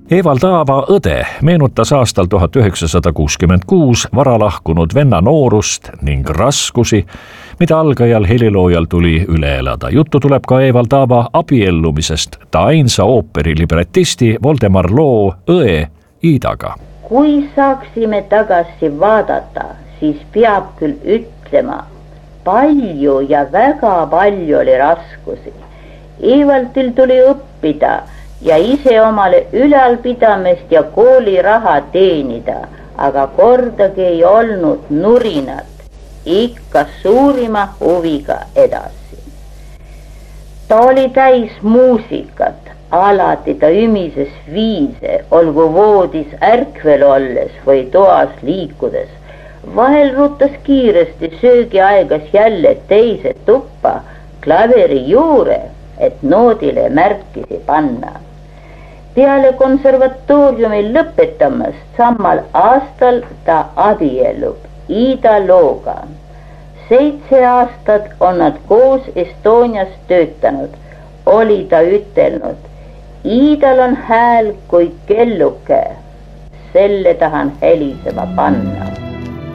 Evald Aava õde meenutas aastal 1966 vara lahkunud venna noorust ning raskusi, mida algajal heliloojal tuli üle elada. Juttu tuleb ka Evald Aava abiellumisest ta ainsa ooperi libretisti Voldemar Loo õe Iidaga. Kui saaksime tagasi vaadata, siis peab küll ütlema, palju ja väga palju oli raskusi. Evaldil tuli õppida ja ise omale ülalpidamist ja kooliraha teenida, aga kordagi ei olnud nurinat, ikka suurima huviga edasi. Ta oli täis muusikat, alati ta ümises viise, olgu voodis ärkvel olles või toas liikudes. Vahel ruttas kiiresti söögiaigas jälle teise tuppa klaveri juure, et noodile märkisi panna. Peale konservatooriumi lõpetamast samal aastal ta abiellub Iida Looga. 7 aastat on nad koos Estonias töötanud, oli ta ütelnud. Iidal on hääl kui kelluke, selle tahan helisema panna.